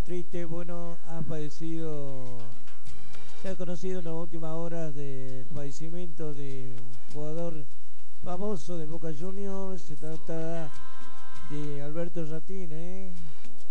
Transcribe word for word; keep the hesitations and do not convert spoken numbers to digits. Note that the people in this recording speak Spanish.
triste, bueno, ha padecido, se ha conocido en las últimas horas del fallecimiento de un jugador famoso de Boca Juniors. Se trata de Alberto Ratín, ¿eh?